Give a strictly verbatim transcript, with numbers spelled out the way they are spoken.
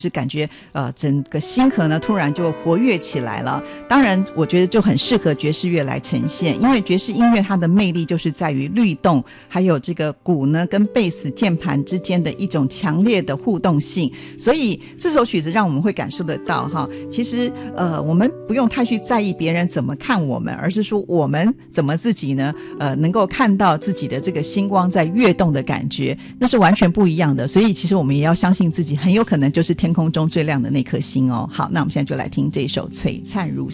是感觉呃整个心河呢突然就活跃起来了。当然我觉得就很适合爵士乐来呈现，因为爵士音乐它的魅力就是在于律动，还有这个鼓呢跟贝斯键盘之间的一种强烈的互动性，所以这首曲子让我们会感受得到哈，其实呃我们不用太去在意别人怎么看我们，而是说我们怎么自己呢呃能够看到自己的这个星光在跃动的感觉，那是完全不一样的。所以其实我们也要相信自己很有可能就是天空中最亮的那颗星哦。好，那我们现在就来听这首璀璨如